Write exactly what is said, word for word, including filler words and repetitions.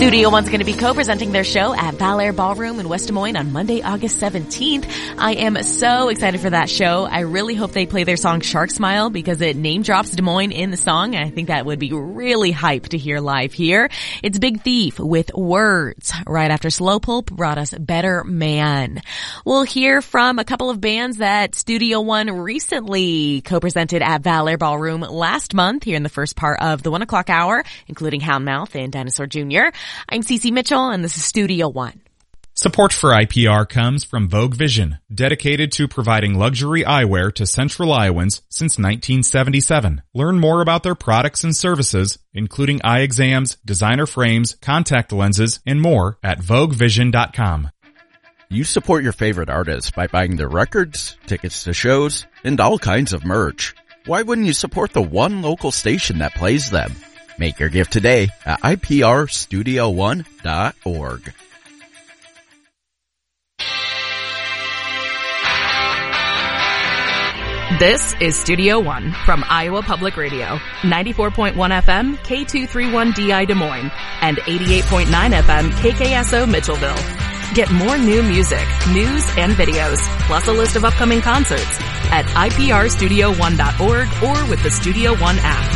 Studio One's going to be co-presenting their show at Bel Air Ballroom in West Des Moines on Monday, August seventeenth. I am so excited for that show. I really hope they play their song Shark Smile because it name drops Des Moines in the song. I think that would be really hype to hear live here. It's Big Thief with Words. Right after Slow Pulp brought us Better Man. We'll hear from a couple of bands that Studio One recently co-presented at Bel Air Ballroom last month here in the first part of the one o'clock hour, including Houndmouth and Dinosaur Junior I'm Cece Mitchell, and this is Studio One. Support for I P R comes from Vogue Vision, dedicated to providing luxury eyewear to Central Iowans since nineteen seventy-seven. Learn more about their products and services, including eye exams, designer frames, contact lenses, and more at vogue vision dot com. You support your favorite artists by buying their records, tickets to shows, and all kinds of merch. Why wouldn't you support the one local station that plays them? Make your gift today at I P R studio one dot org. This is Studio One from Iowa Public Radio, ninety-four point one F M, K two thirty-one D I Des Moines, and eighty-eight point nine F M, K K S O Mitchellville. Get more new music, news, and videos, plus a list of upcoming concerts at I P R studio one dot org or with the Studio One app.